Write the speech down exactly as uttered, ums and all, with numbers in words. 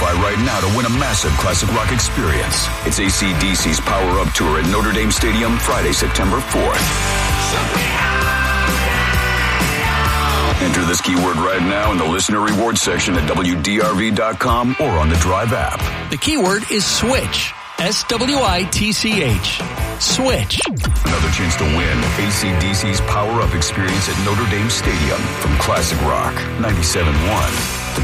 qualify right now to win a massive classic rock experience. It's A C D C's Power Up Tour at Notre Dame Stadium Friday, September fourth. Enter this keyword right now in the listener reward section at W D R V dot com or on the Drive app. The keyword is switch. S W I T C H. Switch. Another chance to win A C D C's Power Up experience at Notre Dame Stadium from Classic Rock ninety-seven point one.